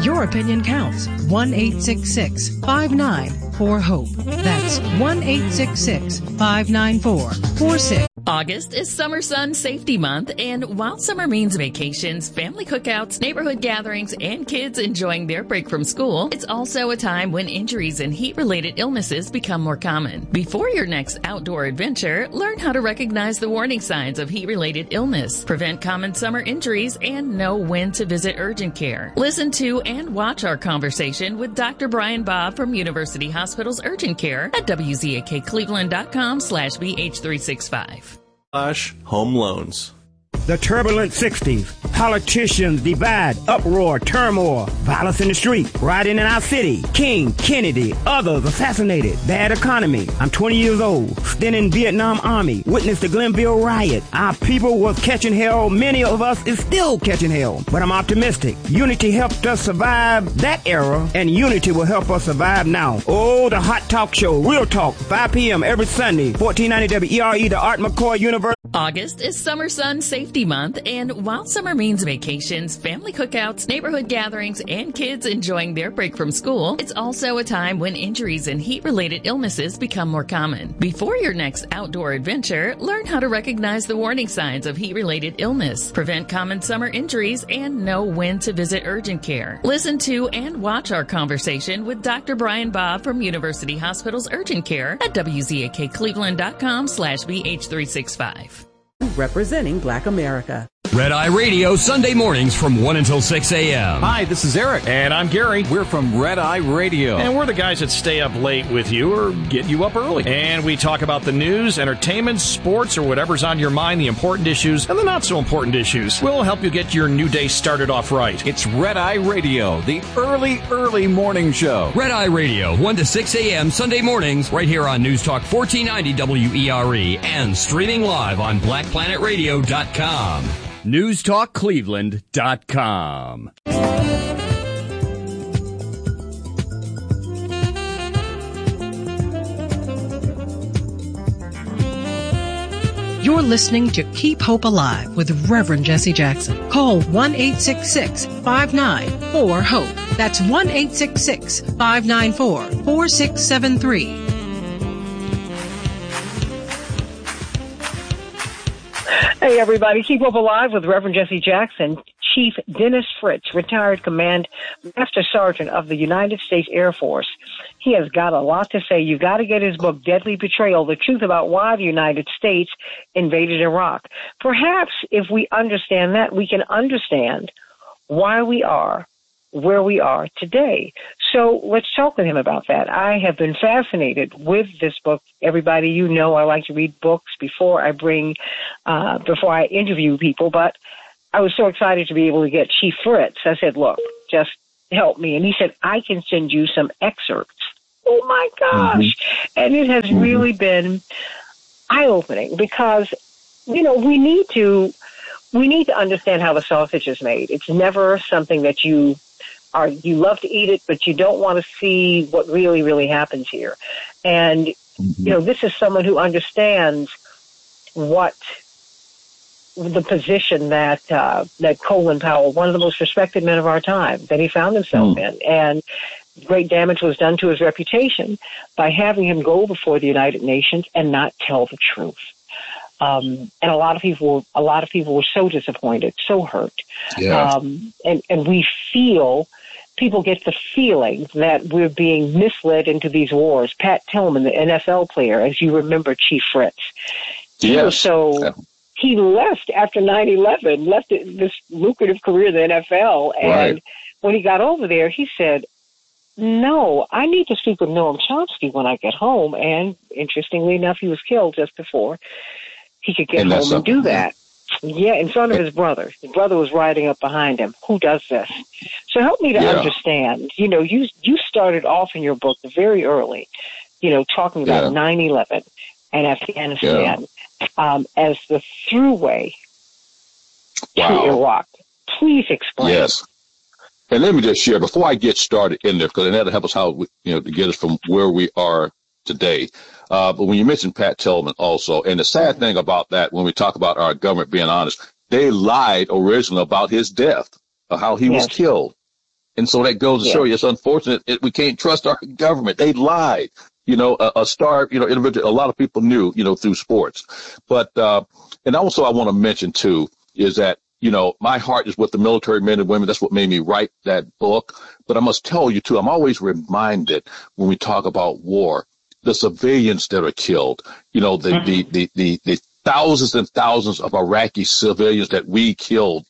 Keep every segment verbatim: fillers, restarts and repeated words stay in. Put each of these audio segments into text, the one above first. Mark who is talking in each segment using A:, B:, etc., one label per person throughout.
A: Your opinion counts. one eight six six, five nine four, HOPE. That's one eight six six, five nine four, four six.
B: August is Summer Sun Safety Month, and while summer means vacations, family cookouts, neighborhood gatherings, and kids enjoying their break from school, it's also a time when injuries and heat-related illnesses become more common. Before your next outdoor adventure, learn how to recognize the warning signs of heat-related illness, prevent common summer injuries, and know when to visit urgent care. Listen to and watch our conversation with Doctor Brian Bob from University Hospital's Urgent Care at W Z A K Cleveland dot com slash B H three sixty-five.
C: Home loans.
D: The turbulent sixties. Politicians divide, uproar, turmoil, violence in the street, rioting in our city. King, Kennedy, others assassinated. Bad economy. I'm twenty years old. Still in Vietnam Army. Witnessed the Glenville riot. Our people was catching hell. Many of us is still catching hell. But I'm optimistic. Unity helped us survive that era, and unity will help us survive now. Oh, the Hot Talk Show. Real Talk. five p.m. every Sunday. fourteen ninety W E R E, the Art McCoy University.
B: August is Summer Sun Safety Month, and while summer means vacations, family cookouts, neighborhood gatherings, and kids enjoying their break from school, it's also a time when injuries and heat-related illnesses become more common. Before your next outdoor adventure, learn how to recognize the warning signs of heat-related illness, prevent common summer injuries, and know when to visit urgent care. Listen to and watch our conversation with Doctor Brian Bob from University Hospital's Urgent Care at W Z A K Cleveland dot com slash B H three sixty-five.
E: Representing Black America.
F: Red Eye Radio, Sunday mornings from one until six a.m.
G: Hi, this is Eric.
H: And I'm Gary.
G: We're from Red Eye Radio.
H: And we're the guys that stay up late with you or get you up early. And we talk about the news, entertainment, sports, or whatever's on your mind, the important issues and the not so important issues. We'll help you get your new day started off right.
G: It's Red Eye Radio, the early, early morning show.
F: Red Eye Radio, one to six a.m. Sunday mornings, right here on News Talk fourteen ninety W E R E and streaming live on black planet radio dot com. news talk cleveland dot com.
A: You're listening to Keep Hope Alive with Reverend Jesse Jackson. Call one eight six six, five nine four, HOPE. That's one eight six six, five nine four, four six seven three.
I: Hey, everybody. Keep Hope Alive with Reverend Jesse Jackson. Chief Dennis Fritz, retired Command Master Sergeant of the United States Air Force. He has got a lot to say. You've got to get his book, Deadly Betrayal, The Truth About Why the United States Invaded Iraq. Perhaps if we understand that, we can understand why we are where we are today. So let's talk with him about that. I have been fascinated with this book. Everybody, you know, I like to read books before I bring, uh, before I interview people, but I was so excited to be able to get Chief Fritz. I said, look, just help me. And he said, I can send you some excerpts. Oh my gosh. Mm-hmm. And it has mm-hmm. really been eye-opening because, you know, we need to, we need to understand how the sausage is made. It's never something that you Are, you love to eat it, but you don't want to see what really, really happens here. And, mm-hmm. you know, this is someone who understands what the position that, uh, that Colin Powell, one of the most respected men of our time, that he found himself mm. in. And great damage was done to his reputation by having him go before the United Nations and not tell the truth. Um, and a lot of people, a lot of people were so disappointed, so hurt. Yeah. Um, and, and we feel, people get the feeling that we're being misled into these wars. Pat Tillman, the N F L player, as you remember, Chief Fritz. He yes. was so, yeah. he left after nine eleven, left this lucrative career in the N F L. And right. when he got over there, he said, no, I need to speak with Noam Chomsky when I get home. And interestingly enough, he was killed just before he could get and home and do that. Yeah, in front of his brother. His brother was riding up behind him. Who does this? So help me to yeah. understand. You know, you you started off in your book very early, you know, talking about yeah. nine eleven and Afghanistan yeah. um, as the throughway wow. to Iraq. Please explain.
J: Yes. And let me just share, before I get started in there, because that'll help us how, we, you know, to get us from where we are today. Uh, but when you mentioned Pat Tillman also, and the sad thing about that, when we talk about our government being honest, they lied originally about his death, or how he yes. was killed. And so that goes to
I: Yeah.
J: show you it's unfortunate. It, we can't trust our government. They lied. You know, a, a star, you know, individual, a lot of people knew, you know, through sports. But, uh, and also I want to mention too, is that, you know, my heart is with the military men and women. That's what made me write that book. But I must tell you too, I'm always reminded when we talk about war, the civilians that are killed, you know, the, mm-hmm. the, the, the, the thousands and thousands of Iraqi civilians that we killed,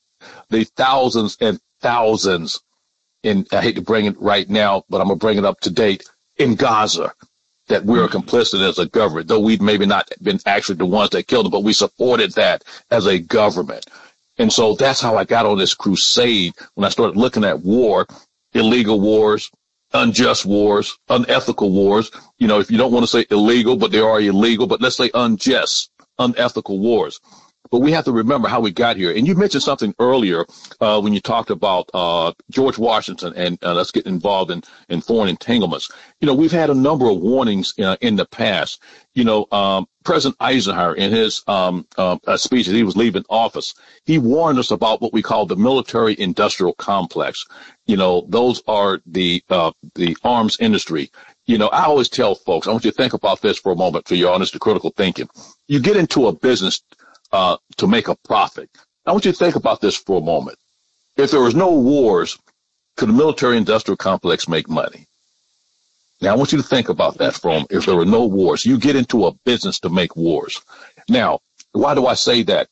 J: the thousands and thousands, and I hate to bring it right now, but I'm going to bring it up to date, in Gaza, that we're complicit as a government, though we've maybe not been actually the ones that killed them, but we supported that as a government. And so that's how I got on this crusade when I started looking at war, illegal wars, unjust wars, unethical wars. You know, if you don't want to say illegal, but they are illegal, but let's say unjust, unethical wars. But we have to remember how we got here. And you mentioned something earlier uh, when you talked about uh, George Washington and uh, let's get involved in, in foreign entanglements. You know, we've had a number of warnings uh, in the past. You know, um, President Eisenhower, in his um, uh, speech as he was leaving office, he warned us about what we call the military industrial complex. You know, those are the uh, the arms industry. You know, I always tell folks, I want you to think about this for a moment for your honest and critical thinking. You get into a business Uh, to make a profit. I want you to think about this for a moment. If there was no wars, could the military industrial complex make money? Now, I want you to think about that for a moment. If there were no wars, you get into a business to make wars. Now, why do I say that?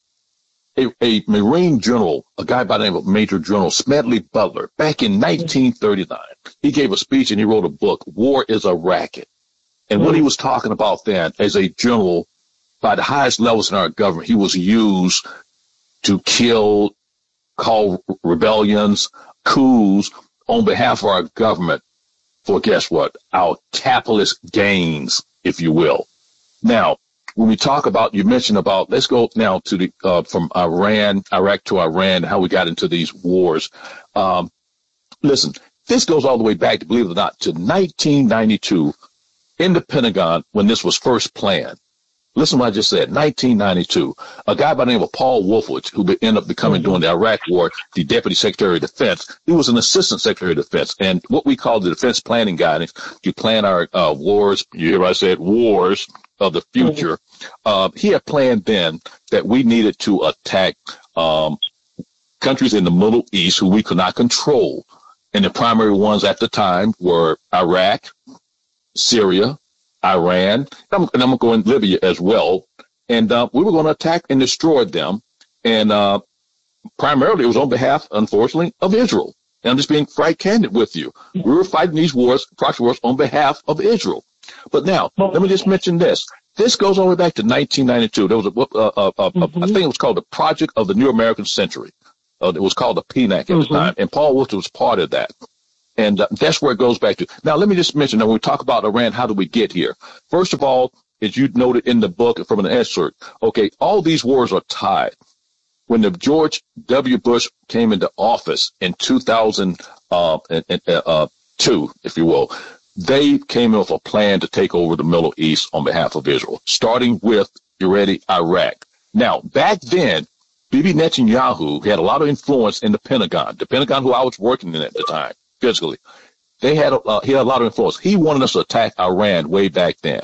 J: A, a Marine general, a guy by the name of Major General Smedley Butler, back in nineteen thirty-nine, he gave a speech and he wrote a book, War is a Racket. And what he was talking about then, as a general, by the highest levels in our government, he was used to kill, call rebellions, coups on behalf of our government for, guess what, our capitalist gains, if you will. Now, when we talk about, you mentioned about, let's go now to the, uh, from Iran, Iraq to Iran, how we got into these wars. Um, listen, this goes all the way back, believe it or not, to nineteen ninety-two in the Pentagon when this was first planned. Listen to what I just said, nineteen ninety-two. A guy by the name of Paul Wolfowitz, who ended up becoming, during the Iraq War, the Deputy Secretary of Defense. He was an Assistant Secretary of Defense. And what we call the defense planning guidance, to plan our uh, wars, you hear what I said, wars of the future. Uh, he had planned then that we needed to attack um, countries in the Middle East who we could not control. And the primary ones at the time were Iraq, Syria, Iran, and I'm going to go in Libya as well. And uh, we were going to attack and destroy them. And uh, primarily it was on behalf, unfortunately, of Israel. And I'm just being frank candid with you. We were fighting these wars, proxy wars, on behalf of Israel. But now, let me just mention this. This goes all the way back to nineteen ninety-two. There was a, uh, uh, uh, mm-hmm. I think it was called the Project of the New American Century. Uh, it was called the P N A C at mm-hmm. the time. And Paul Wolfowitz was part of that. And uh, that's where it goes back to. Now, let me just mention, now, when we talk about Iran, how do we get here? First of all, as you noted in the book from an excerpt, okay, all these wars are tied. When the George W. Bush came into office in two thousand two, uh, uh, two, if you will, they came in with a plan to take over the Middle East on behalf of Israel, starting with, you ready, Iraq. Now, back then, Bibi Netanyahu had a lot of influence in the Pentagon, the Pentagon who I was working in at the time. Physically, they had a, uh, he had a lot of influence. He wanted us to attack Iran way back then.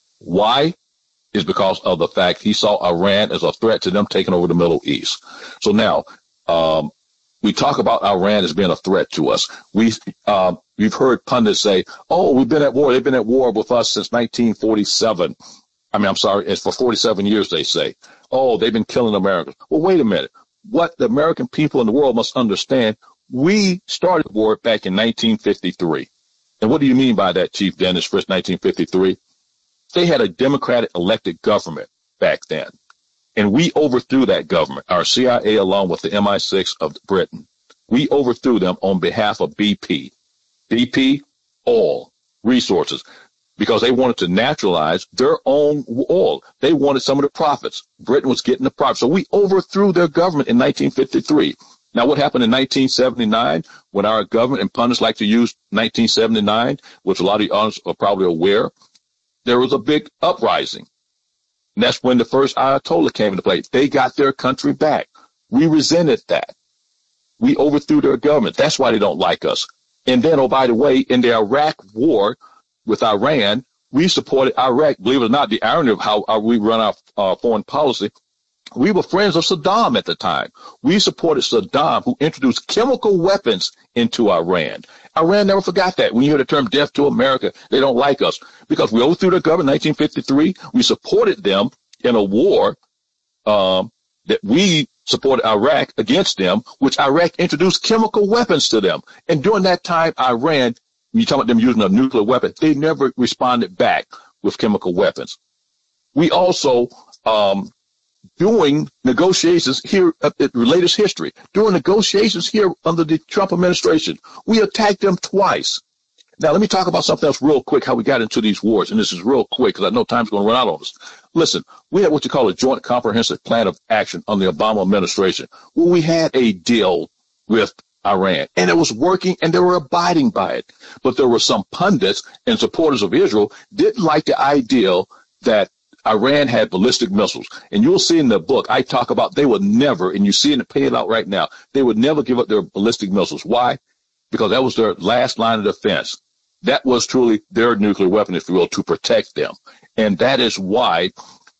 J: Why? Is because of the fact he saw Iran as a threat to them taking over the Middle East. So now, um, we talk about Iran as being a threat to us. We, uh, we've heard pundits say, "Oh, we've been at war. They've been at war with us since nineteen forty-seven." I mean, I'm sorry, it's for forty-seven years. They say, "Oh, they've been killing Americans." Well, wait a minute. What the American people in the world must understand. We started the war back in nineteen fifty-three. And what do you mean by that, Chief Dennis Fritz, nineteen fifty-three? They had a Democratic elected government back then. And we overthrew that government, our C I A along with the M I six of Britain. We overthrew them on behalf of B P. B P, oil, resources, because they wanted to naturalize their own oil. They wanted some of the profits. Britain was getting the profits. So we overthrew their government in nineteen fifty-three. Now, what happened in nineteen seventy-nine when our government, and pundits like to use nineteen seventy-nine, which a lot of you are probably aware, there was a big uprising. And that's when the first Ayatollah came into play. They got their country back. We resented that. We overthrew their government. That's why they don't like us. And then, oh, by the way, in the Iraq war with Iran, we supported Iraq. Believe it or not, the irony of how, how we run our uh, foreign policy, we were friends of Saddam at the time. We supported Saddam, who introduced chemical weapons into Iran. Iran never forgot that. When you hear the term death to America, they don't like us because we overthrew their government in nineteen fifty-three. We supported them in a war um, that we supported Iraq against them, which Iraq introduced chemical weapons to them. And during that time, Iran, when you talk about them using a nuclear weapon, they never responded back with chemical weapons. We also, um, doing negotiations here, uh, the latest history, doing negotiations here under the Trump administration, we attacked them twice. Now, let me talk about something else real quick, how we got into these wars. And this is real quick because I know time's going to run out on us. Listen, we had what you call a joint comprehensive plan of action on the Obama administration, where we had a deal with Iran, and it was working, and they were abiding by it. But there were some pundits and supporters of Israel didn't like the idea that Iran had ballistic missiles. And you'll see in the book, I talk about they would never, and you see it pay it out right now, they would never give up their ballistic missiles. Why? Because that was their last line of defense. That was truly their nuclear weapon, if you will, to protect them. And that is why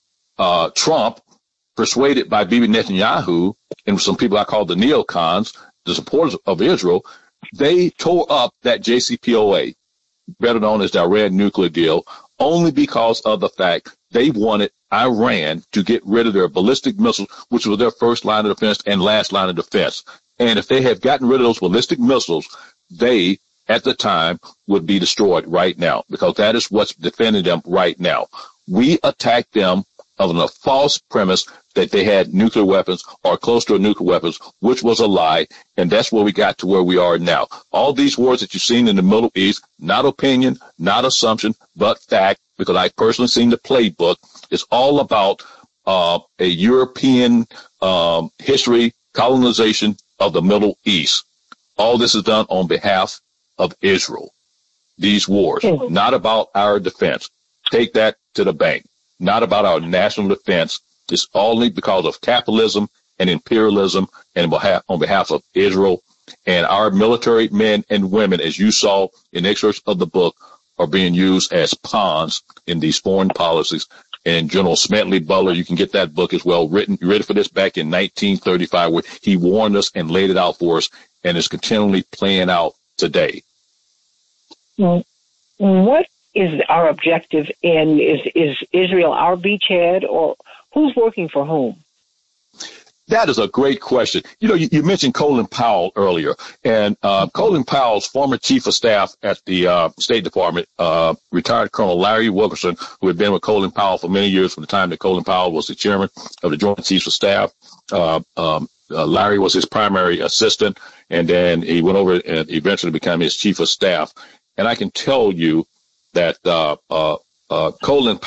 J: uh, Trump, persuaded by Bibi Netanyahu and some people I call the neocons, the supporters of Israel, they tore up that J C P O A, better known as the Iran nuclear deal, only because of the fact they wanted Iran to get rid of their ballistic missiles, which was their first line of defense and last line of defense. And if they had gotten rid of those ballistic missiles, they, at the time, would be destroyed right now, because that is what's defending them right now. We attacked them on a false premise that they had nuclear weapons or close to nuclear weapons, which was a lie. And that's where we got to where we are now. All these wars that you've seen in the Middle East, not opinion, not assumption, but fact, because I personally seen the playbook. It's all about uh, a European um, history, colonization of the Middle East. All this is done on behalf of Israel. These wars, mm-hmm. not about our defense. Take that to the bank. Not about our national defense. It's only because of capitalism and imperialism and on behalf, on behalf of Israel. And our military men and women, as you saw in excerpts of the book, are being used as pawns in these foreign policies. And General Smedley Butler, you can get that book as well, written, ready for this back in nineteen thirty-five, where he warned us and laid it out for us, and is continually playing out today.
I: What is our objective in, is, is Israel our beachhead, or who's working for whom?
J: That is a great question. You know, you, you mentioned Colin Powell earlier, and uh, Colin Powell's former chief of staff at the uh, State Department, uh, retired Colonel Larry Wilkerson, who had been with Colin Powell for many years from the time that Colin Powell was the chairman of the Joint Chiefs of Staff. Uh, um, uh, Larry was his primary assistant, and then he went over and eventually became his chief of staff. And I can tell you that uh, uh, uh, Colin